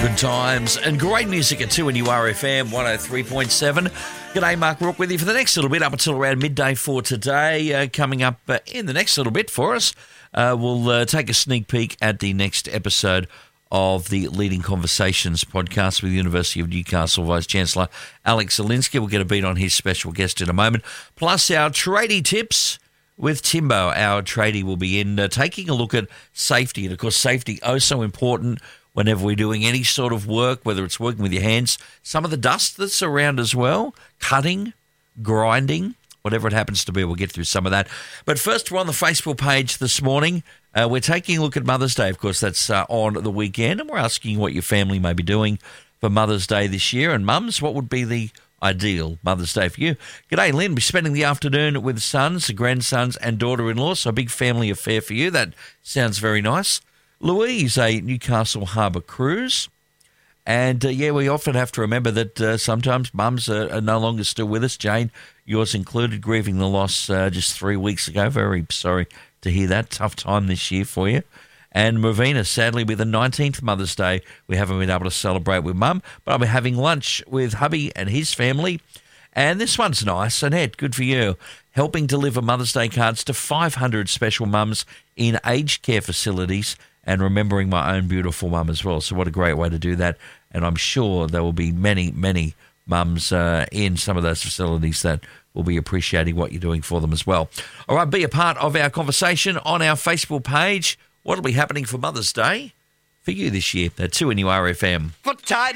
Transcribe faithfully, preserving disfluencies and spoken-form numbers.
Good times and great music at two N U R F M one oh three point seven. G'day, Mark Rook with you for the next little bit, up until around midday for today. Uh, coming up uh, in the next little bit for us, uh, we'll uh, take a sneak peek at the next episode of the Leading Conversations podcast with the University of Newcastle Vice-Chancellor Alex Zielinski. We'll get a beat on his special guest in a moment. Plus our tradie tips with Timbo. Our tradie will be in uh, taking a look at safety. And, of course, safety oh so important whenever we're doing any sort of work, whether it's working with your hands, some of the dust that's around as well, cutting, grinding, whatever it happens to be. We'll get through some of that. But first, we're on the Facebook page this morning. Uh, we're taking a look at Mother's Day. Of course, that's uh, on the weekend, and we're asking what your family may be doing for Mother's Day this year. And mums, what would be the ideal Mother's Day for you? G'day, Lynn. We're spending the afternoon with sons, grandsons, and daughter-in-law, so a big family affair for you. That sounds very nice. Louise, a Newcastle Harbour cruise. And, uh, yeah, we often have to remember that uh, sometimes mums are, are no longer still with us. Jane, yours included, grieving the loss uh, just three weeks ago. Very sorry to hear that. Tough time this year for you. And Movina, sadly, with the nineteenth Mother's Day, we haven't been able to celebrate with Mum, but I'll be having lunch with hubby and his family. And this one's nice. Annette, good for you. Helping deliver Mother's Day cards to five hundred special mums in aged care facilities and remembering my own beautiful mum as well. So what a great way to do that. And I'm sure there will be many, many mums uh, in some of those facilities that will be appreciating what you're doing for them as well. All right, be a part of our conversation on our Facebook page. What will be happening for Mother's Day for you this year at two N U R F M?